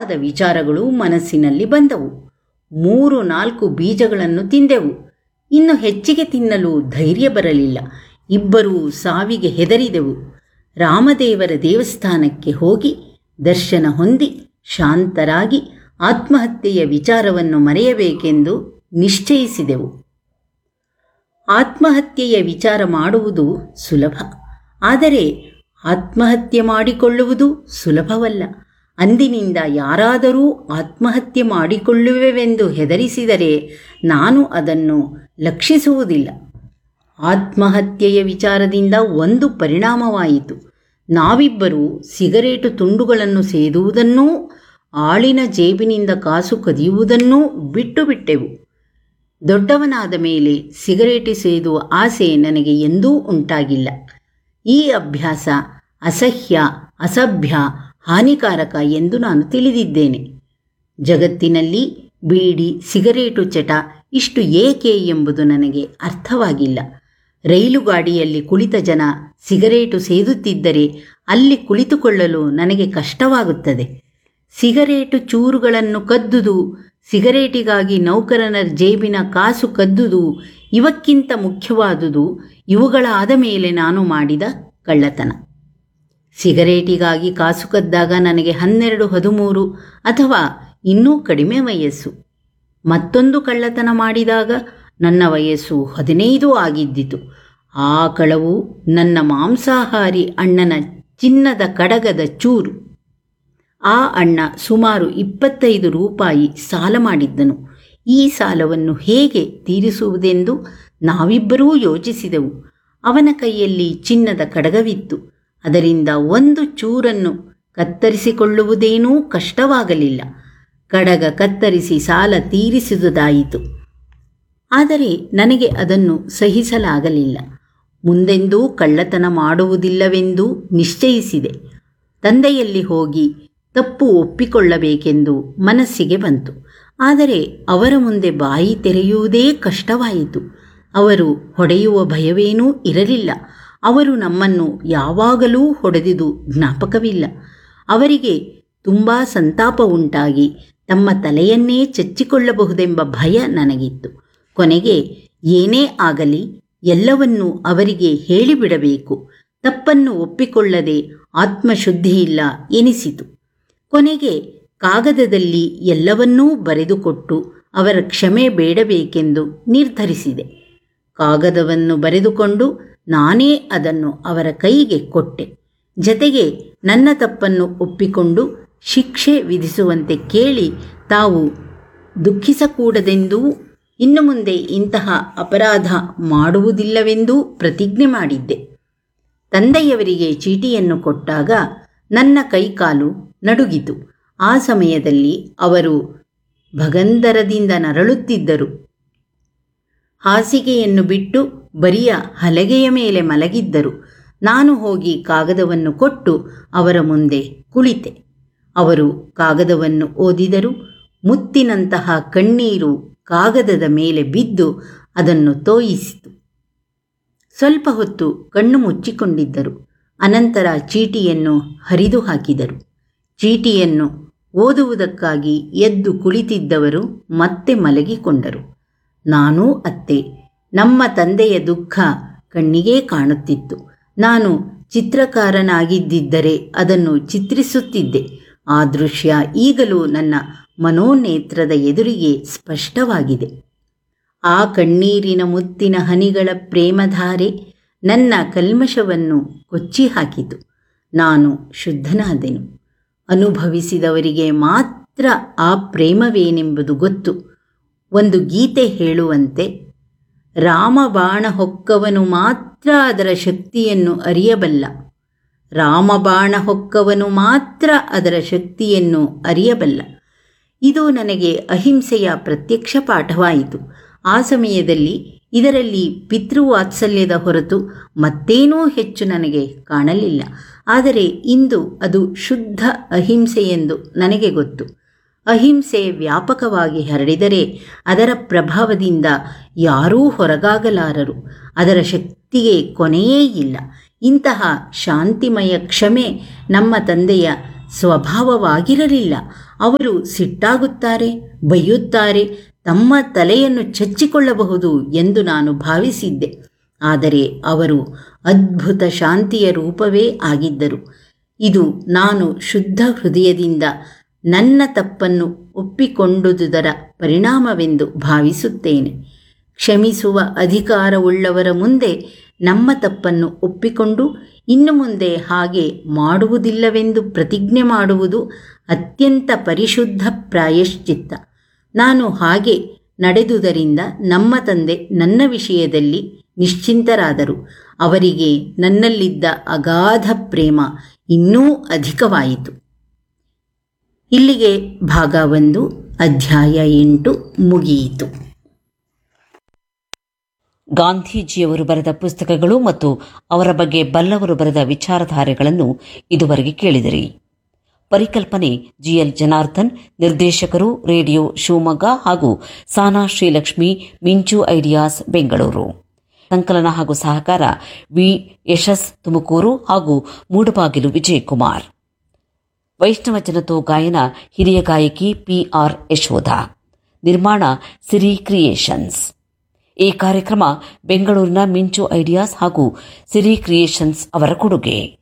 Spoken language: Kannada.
ಕೆಟ್ಟವಾದ ವಿಚಾರಗಳು ಮನಸ್ಸಿನಲ್ಲಿ ಬಂದವು. 3-4 ಬೀಜಗಳನ್ನು ತಿಂದೆವು. ಇನ್ನು ಹೆಚ್ಚಿಗೆ ತಿನ್ನಲು ಧೈರ್ಯ ಬರಲಿಲ್ಲ. ಇಬ್ಬರೂ ಸಾವಿಗೆ ಹೆದರಿದೆವು. ರಾಮದೇವರ ದೇವಸ್ಥಾನಕ್ಕೆ ಹೋಗಿ ದರ್ಶನ ಹೊಂದಿ ಶಾಂತರಾಗಿ ಆತ್ಮಹತ್ಯೆಯ ವಿಚಾರವನ್ನು ಮರೆಯಬೇಕೆಂದು ನಿಶ್ಚಯಿಸಿದೆವು. ಆತ್ಮಹತ್ಯೆಯ ವಿಚಾರ ಮಾಡುವುದು ಸುಲಭ, ಆದರೆ ಆತ್ಮಹತ್ಯೆ ಮಾಡಿಕೊಳ್ಳುವುದು ಸುಲಭವಲ್ಲ. ಅಂದಿನಿಂದ ಯಾರಾದರೂ ಆತ್ಮಹತ್ಯೆ ಮಾಡಿಕೊಳ್ಳುವೆವೆಂದು ಹೆದರಿಸಿದರೆ ನಾನು ಅದನ್ನು ಲಕ್ಷಿಸುವುದಿಲ್ಲ. ಆತ್ಮಹತ್ಯೆಯ ವಿಚಾರದಿಂದ ಒಂದು ಪರಿಣಾಮವಾಯಿತು. ನಾವಿಬ್ಬರೂ ಸಿಗರೇಟು ತುಂಡುಗಳನ್ನು ಸೇದುವುದನ್ನೂ ಆಳಿನ ಜೇಬಿನಿಂದ ಕಾಸು ಕದಿಯುವುದನ್ನೂ ಬಿಟ್ಟು ಬಿಟ್ಟೆವು. ದೊಡ್ಡವನಾದ ಮೇಲೆ ಸಿಗರೇಟು ಸೇದುವ ಆಸೆ ನನಗೆ ಎಂದೂ ಉಂಟಾಗಿಲ್ಲ. ಈ ಅಭ್ಯಾಸ ಅಸಹ್ಯ, ಅಸಭ್ಯ, ಹಾನಿಕಾರಕ ಎಂದು ನಾನು ತಿಳಿದಿದ್ದೇನೆ. ಜಗತ್ತಿನಲ್ಲಿ ಬೀಡಿ, ಸಿಗರೇಟು ಚಟ ಇಷ್ಟು ಏಕೆ ಎಂಬುದು ನನಗೆ ಅರ್ಥವಾಗಿಲ್ಲ. ರೈಲುಗಾಡಿಯಲ್ಲಿ ಕುಳಿತ ಜನ ಸಿಗರೇಟು ಸೇದುತ್ತಿದ್ದರೆ ಅಲ್ಲಿ ಕುಳಿತುಕೊಳ್ಳಲು ನನಗೆ ಕಷ್ಟವಾಗುತ್ತದೆ. ಸಿಗರೇಟು ಚೂರುಗಳನ್ನು ಕದ್ದುದು, ಸಿಗರೇಟಿಗಾಗಿ ನೌಕರನ ಜೇಬಿನ ಕಾಸು ಕದ್ದುದು, ಇವಕ್ಕಿಂತ ಮುಖ್ಯವಾದುದು ಇವುಗಳಾದ ಮೇಲೆ ನಾನು ಮಾಡಿದ ಕಳ್ಳತನ. ಸಿಗರೇಟಿಗಾಗಿ ಕಾಸು ಕದ್ದಾಗ ನನಗೆ 12-13 ಅಥವಾ ಇನ್ನೂ ಕಡಿಮೆ ವಯಸ್ಸು. ಮತ್ತೊಂದು ಕಳ್ಳತನ ಮಾಡಿದಾಗ ನನ್ನ ವಯಸ್ಸು 15 ಆಗಿದ್ದಿತು. ಆ ಕಳವು ನನ್ನ ಮಾಂಸಾಹಾರಿ ಅಣ್ಣನ ಚಿನ್ನದ ಕಡಗದ ಚೂರು. ಆ ಅಣ್ಣ ಸುಮಾರು 25 ರೂಪಾಯಿ ಸಾಲ ಮಾಡಿದ್ದನು. ಈ ಸಾಲವನ್ನು ಹೇಗೆ ತೀರಿಸುವುದೆಂದು ನಾವಿಬ್ಬರೂ ಯೋಚಿಸಿದೆವು. ಅವನ ಕೈಯಲ್ಲಿ ಚಿನ್ನದ ಕಡಗವಿತ್ತು. ಅದರಿಂದ ಒಂದು ಚೂರನ್ನು ಕತ್ತರಿಸಿಕೊಳ್ಳುವುದೇನೂ ಕಷ್ಟವಾಗಲಿಲ್ಲ. ಕಡಗ ಕತ್ತರಿಸಿ ಸಾಲ ತೀರಿಸುವುದಾಯಿತು. ಆದರೆ ನನಗೆ ಅದನ್ನು ಸಹಿಸಲಾಗಲಿಲ್ಲ. ಮುಂದೆಂದೂ ಕಳ್ಳತನ ಮಾಡುವುದಿಲ್ಲವೆಂದು ನಿಶ್ಚಯಿಸಿದೆ. ತಂದೆಯಲ್ಲಿ ಹೋಗಿ ತಪ್ಪು ಒಪ್ಪಿಕೊಳ್ಳಬೇಕೆಂದು ಮನಸ್ಸಿಗೆ ಬಂತು. ಆದರೆ ಅವರ ಮುಂದೆ ಬಾಯಿ ತೆರೆಯುವುದೇ ಕಷ್ಟವಾಯಿತು. ಅವರು ಹೊಡೆಯುವ ಭಯವೇನೂ ಇರಲಿಲ್ಲ. ಅವರು ನಮ್ಮನ್ನು ಯಾವಾಗಲೂ ಹೊಡೆದಿದ್ದು ಜ್ಞಾಪಕವಿಲ್ಲ. ಅವರಿಗೆ ತುಂಬ ಸಂತಾಪ ಉಂಟಾಗಿ ತಮ್ಮ ತಲೆಯನ್ನೇ ಚಚ್ಚಿಕೊಳ್ಳಬಹುದೆಂಬ ಭಯ ನನಗಿತ್ತು. ಕೊನೆಗೆ ಏನೇ ಆಗಲಿ ಎಲ್ಲವನ್ನೂ ಅವರಿಗೆ ಹೇಳಿಬಿಡಬೇಕು. ತಪ್ಪನ್ನು ಒಪ್ಪಿಕೊಳ್ಳದೆ ಆತ್ಮಶುದ್ಧಿಯಿಲ್ಲ ಎನಿಸಿತು. ಕೊನೆಗೆ ಕಾಗದದಲ್ಲಿ ಎಲ್ಲವನ್ನೂ ಬರೆದುಕೊಟ್ಟು ಅವರ ಕ್ಷಮೆ ಬೇಡಬೇಕೆಂದು ನಿರ್ಧರಿಸಿದೆ. ಕಾಗದವನ್ನು ಬರೆದುಕೊಂಡು ನಾನೇ ಅದನ್ನು ಅವರ ಕೈಗೆ ಕೊಟ್ಟೆ. ಜತೆಗೆ ನನ್ನ ತಪ್ಪನ್ನು ಒಪ್ಪಿಕೊಂಡು ಶಿಕ್ಷೆ ವಿಧಿಸುವಂತೆ ಕೇಳಿ ತಾವು ದುಃಖಿಸಕೂಡದೆಂದೂ ಇನ್ನು ಮುಂದೆ ಇಂತಹ ಅಪರಾಧ ಮಾಡುವುದಿಲ್ಲವೆಂದೂ ಪ್ರತಿಜ್ಞೆ ಮಾಡಿದ್ದೆ. ತಂದೆಯವರಿಗೆ ಚೀಟಿಯನ್ನು ಕೊಟ್ಟಾಗ ನನ್ನ ಕೈಕಾಲು ನಡುಗಿತು. ಆ ಸಮಯದಲ್ಲಿ ಅವರು ಭಗಂದರದಿಂದ ನರಳುತ್ತಿದ್ದರು. ಹಾಸಿಗೆಯನ್ನು ಬಿಟ್ಟು ಬರಿಯ ಹಲಗೆಯ ಮೇಲೆ ಮಲಗಿದ್ದರು. ನಾನು ಹೋಗಿ ಕಾಗದವನ್ನು ಕೊಟ್ಟು ಅವರ ಮುಂದೆ ಕುಳಿತೆ. ಅವರು ಕಾಗದವನ್ನು ಓದಿದರು. ಮುತ್ತಿನಂತಹ ಕಣ್ಣೀರು ಕಾಗದದ ಮೇಲೆ ಬಿದ್ದು ಅದನ್ನು ತೋಯಿಸಿತು. ಸ್ವಲ್ಪ ಹೊತ್ತು ಕಣ್ಣು ಮುಚ್ಚಿಕೊಂಡಿದ್ದರು. ಅನಂತರ ಚೀಟಿಯನ್ನು ಹರಿದು ಹಾಕಿದರು. ಚೀಟಿಯನ್ನು ಓದುವುದಕ್ಕಾಗಿ ಎದ್ದು ಕುಳಿತಿದ್ದವರು ಮತ್ತೆ ಮಲಗಿಕೊಂಡರು. ನಾನೂ ಅತ್ತೆ. ನಮ್ಮ ತಂದೆಯ ದುಃಖ ಕಣ್ಣಿಗೇ ಕಾಣುತ್ತಿತ್ತು. ನಾನು ಚಿತ್ರಕಾರನಾಗಿದ್ದಿದ್ದರೆ ಅದನ್ನು ಚಿತ್ರಿಸುತ್ತಿದ್ದೆ. ಆ ದೃಶ್ಯ ಈಗಲೂ ನನ್ನ ಮನೋನೇತ್ರದ ಎದುರಿಗೆ ಸ್ಪಷ್ಟವಾಗಿದೆ. ಆ ಕಣ್ಣೀರಿನ ಮುತ್ತಿನ ಹನಿಗಳ ಪ್ರೇಮಧಾರೆ ನನ್ನ ಕಲ್ಮಶವನ್ನು ಕೊಚ್ಚಿ ಹಾಕಿತು. ನಾನು ಶುದ್ಧನಾದೆನು. ಅನುಭವಿಸಿದವರಿಗೆ ಮಾತ್ರ ಆ ಪ್ರೇಮವೇನೆಂಬುದು ಗೊತ್ತು. ಒಂದು ಗೀತೆ ಹೇಳುವಂತೆ, ರಾಮಬಾಣ ಹೊಕ್ಕವನು ಮಾತ್ರ ಅದರ ಶಕ್ತಿಯನ್ನು ಅರಿಯಬಲ್ಲ. ರಾಮಬಾಣ ಹೊಕ್ಕವನು ಮಾತ್ರ ಅದರ ಶಕ್ತಿಯನ್ನು ಅರಿಯಬಲ್ಲ. ಇದು ನನಗೆ ಅಹಿಂಸೆಯ ಪ್ರತ್ಯಕ್ಷ ಪಾಠವಾಯಿತು. ಆ ಸಮಯದಲ್ಲಿ ಇದರಲ್ಲಿ ಪಿತೃವಾತ್ಸಲ್ಯದ ಹೊರತು ಮತ್ತೇನೂ ಹೆಚ್ಚು ನನಗೆ ಕಾಣಲಿಲ್ಲ. ಆದರೆ ಇಂದು ಅದು ಶುದ್ಧ ಅಹಿಂಸೆಯೆಂದು ನನಗೆ ಗೊತ್ತು. ಅಹಿಂಸೆ ವ್ಯಾಪಕವಾಗಿ ಹರಡಿದರೆ ಅದರ ಪ್ರಭಾವದಿಂದ ಯಾರೂ ಹೊರಗಾಗಲಾರರು. ಅದರ ಶಕ್ತಿಗೆ ಕೊನೆಯೇ ಇಲ್ಲ. ಇಂತಹ ಶಾಂತಿಮಯ ಕ್ಷಮೆ ನಮ್ಮ ತಂದೆಯ ಸ್ವಭಾವವಾಗಿರಲಿಲ್ಲ. ಅವರು ಸಿಟ್ಟಾಗುತ್ತಾರೆ, ಬೈಯುತ್ತಾರೆ, ತಮ್ಮ ತಲೆಯನ್ನು ಚಚ್ಚಿಕೊಳ್ಳಬಹುದು ಎಂದು ನಾನು ಭಾವಿಸಿದ್ದೆ. ಆದರೆ ಅವರು ಅದ್ಭುತ ಶಾಂತಿಯ ರೂಪವೇ ಆಗಿದ್ದರು. ಇದು ನಾನು ಶುದ್ಧ ಹೃದಯದಿಂದ ನನ್ನ ತಪ್ಪನ್ನು ಒಪ್ಪಿಕೊಂಡುದರ ಪರಿಣಾಮವೆಂದು ಭಾವಿಸುತ್ತೇನೆ. ಕ್ಷಮಿಸುವ ಅಧಿಕಾರವುಳ್ಳವರ ಮುಂದೆ ನಮ್ಮ ತಪ್ಪನ್ನು ಒಪ್ಪಿಕೊಂಡು ಇನ್ನು ಮುಂದೆ ಹಾಗೆ ಮಾಡುವುದಿಲ್ಲವೆಂದು ಪ್ರತಿಜ್ಞೆ ಮಾಡುವುದು ಅತ್ಯಂತ ಪರಿಶುದ್ಧ ಪ್ರಾಯಶ್ಚಿತ್ತ. ನಾನು ಹಾಗೆ ನಡೆದುದರಿಂದ ನಮ್ಮ ತಂದೆ ನನ್ನ ವಿಷಯದಲ್ಲಿ ನಿಶ್ಚಿಂತರಾದರು. ಅವರಿಗೆ ನನ್ನಲ್ಲಿದ್ದ ಅಗಾಧ ಪ್ರೇಮ ಇನ್ನೂ ಅಧಿಕವಾಯಿತು. ಇಲ್ಲಿಗೆ ಭಾಗ 1 ಅಧ್ಯಾಯ 8 ಮುಗಿಯಿತು. ಗಾಂಧೀಜಿಯವರು ಬರೆದ ಪುಸ್ತಕಗಳು ಮತ್ತು ಅವರ ಬಗ್ಗೆ ಬಲ್ಲವರು ಬರೆದ ವಿಚಾರಧಾರೆಗಳನ್ನು ಇದುವರೆಗೆ ಕೇಳಿದಿರಿ. ಪರಿಕಲ್ಪನೆ GL ಜನಾರ್ದನ್, ನಿರ್ದೇಶಕರು ರೇಡಿಯೋ ಶಿವಮೊಗ್ಗ ಹಾಗೂ ಸಾನಾ ಶ್ರೀಲಕ್ಷ್ಮಿ, ಮಿಂಚು ಐಡಿಯಾಸ್ ಬೆಂಗಳೂರು. ಸಂಕಲನ ಹಾಗೂ ಸಹಕಾರ ವಿ ಯಶಸ್ ತುಮಕೂರು ಹಾಗೂ ಮೂಡಬಾಗಿಲು ವಿಜಯಕುಮಾರ್. ವೈಷ್ಣವ ಜನತೋ ಗಾಯನ ಹಿರಿಯ ಗಾಯಕಿ PR ಯಶೋಧ. ನಿರ್ಮಾಣ ಸಿರಿ ಕ್ರಿಯೇಷನ್ಸ್. ಈ ಕಾರ್ಯಕ್ರಮ ಬೆಂಗಳೂರಿನ ಮಿಂಚು ಐಡಿಯಾಸ್ ಹಾಗೂ ಸಿರಿ ಕ್ರಿಯೇಷನ್ಸ್ ಅವರ ಕೊಡುಗೆ.